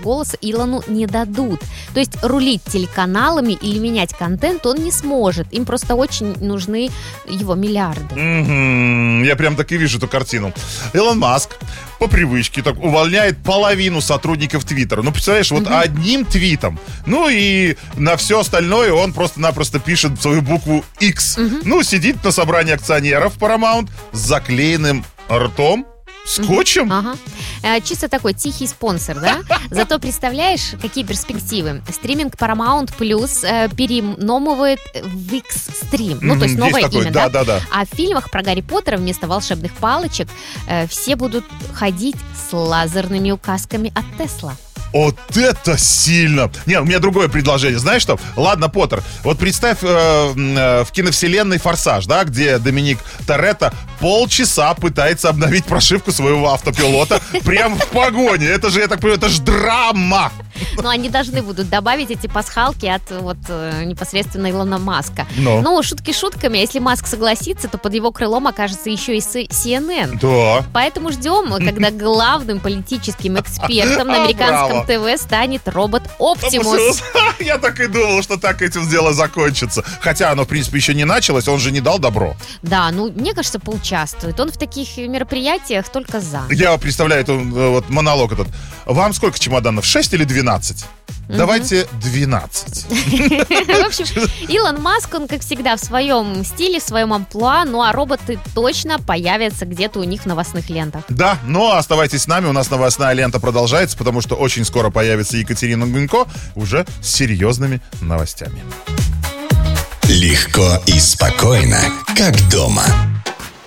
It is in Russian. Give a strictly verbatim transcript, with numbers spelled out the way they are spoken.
голоса Илону не дадут. То есть рулить телеканалами или менять контент он не сможет. Им просто очень нужны его миллиарды. Mm-hmm. Я прям так и вижу эту картину. Илон Маск по привычке так увольняет половину сотрудников Твиттера. Ну, представляешь, вот mm-hmm. одним твитом. Ну, и на все остальное он просто-напросто пишет свою букву X. Mm-hmm. Ну, сидит на собрании акционеров Paramount с заклеенным ртом, скотчем. Ага. Э, чисто такой тихий спонсор, да? Зато представляешь, какие перспективы. Стриминг Paramount Plus э, переномывает в X-стрим. Ну, то есть новое есть такое, имя, да, да? да, да. А в фильмах про Гарри Поттера вместо волшебных палочек э, все будут ходить с лазерными указками от Тесла. Вот это сильно! Не, у меня другое предложение. Знаешь что? Ладно, Поттер, вот представь э, э, в киновселенной «Форсаж», да, где Доминик Торетто полчаса пытается обновить прошивку своего автопилота прямо в погоне. Это же, я так понимаю, это же драма! Но они должны будут добавить эти пасхалки от вот непосредственно Илона Маска. Но. Ну, шутки шутками. Если Маск согласится, то под его крылом окажется еще и си эн эн. Да. Поэтому ждем, когда главным политическим экспертом на американском ТВ станет робот Оптимус. Я так и думал, что так этим дело закончится. Хотя оно, в принципе, еще не началось, он же не дал добро. Да, ну, мне кажется, поучаствует. Он в таких мероприятиях только за. Я представляю этот вот монолог этот. Вам сколько чемоданов? шесть или двенадцать? Mm-hmm. Давайте двенадцать. В общем, Илон Маск, он, как всегда, в своем стиле, в своем амплуа, ну а роботы точно появятся где-то у них в новостных лентах. Да, но оставайтесь с нами, у нас новостная лента продолжается, потому что очень скоро появится Екатерина Гунько уже с серьезными новостями. Легко и спокойно, как дома.